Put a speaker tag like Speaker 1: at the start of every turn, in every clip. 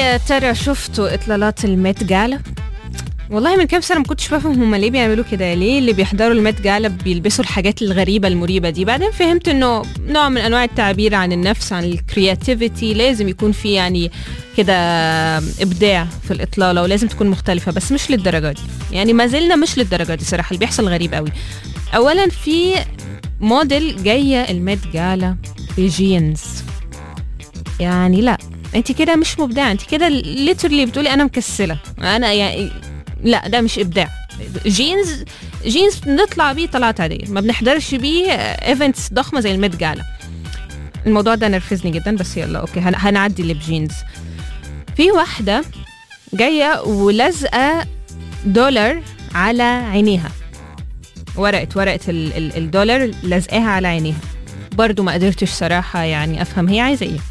Speaker 1: يا ترى شفتوا اطلالات الميت جالا؟ والله من كام سنة ما كنتش بفهم هما ليه بيعملوا كده، ليه اللي بيحضروا الميت جالا بيلبسوا الحاجات الغريبة المريبة دي. بعدين فهمت انه نوع من انواع التعبير عن النفس، عن الكرياتيفيتي، لازم يكون في يعني كده ابداع في الاطلالة، ولازم تكون مختلفة، بس مش للدرجة دي. يعني ما زلنا مش للدرجة دي صراحة، اللي بيحصل غريب قوي. اولا في موديل جاية الميت جالا بجينز، يعني لا انت كده مش مبدعة، انت كده ليترلي بتقولي انا مكسلة، انا يعني لا ده مش ابداع. جينز نطلع بيه طلعت عادية، ما بنحضرش بيه ايفنتس ضخمة زي الميت جالا. الموضوع ده نرفزني جدا، بس يلا اوكي هنعدي اللي بجينز. في واحدة جاية ولزقة دولار على عينيها، ورقة الدولار لزقاها على عينيها. برضو ما قدرتش صراحة يعني افهم هي عايزة ايه.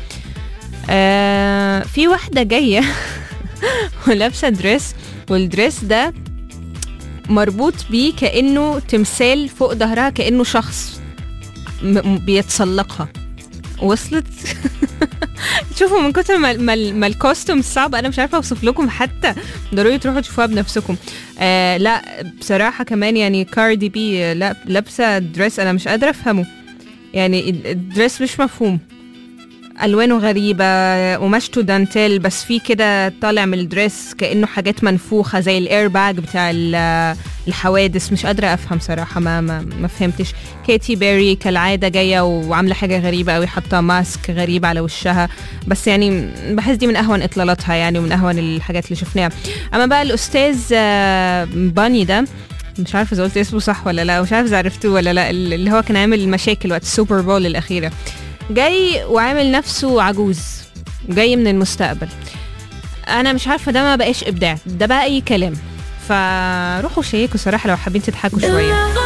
Speaker 1: في واحدة جاية ولابسة دريس، والدريس ده مربوط بيه كأنه تمثال فوق ظهرها، كأنه شخص بيتسلقها. وصلت؟ تشوفوا من كتر ما الكوستوم صعب، انا مش عارفه اوصف لكم، حتى ضروري تروحوا تشوفوها بنفسكم. لا بصراحه كمان يعني كاردي بي لا لابسه دريس انا مش قادره افهمه، يعني الدريس مش مفهوم، الوانه غريبه، قماشته دانتيل، بس في كده طالع من الدريس كانه حاجات منفوخه زي الاير باج بتاع الحوادث. مش قادره افهم صراحه، ما فهمتش. كيتي بيري كالعاده جايه وعامله حاجه غريبه قوي، حاطه ماسك غريب على وشها، بس يعني بحس دي من اهون اطلالاتها يعني، ومن اهون الحاجات اللي شفناها. اما بقى الاستاذ باني ده، مش عارفه اذا قلت اسمه صح ولا لا، مش عارفه اذا عرفتوه ولا لا، اللي هو كان عامل مشاكل وقت السوبر بول الاخيره، جاي وعامل نفسه عجوز، جاي من المستقبل. انا مش عارفه ده ما بقاش ابداع، ده بقى اي كلام. فروحوا شيكوا صراحه لو حابين تضحكوا شويه.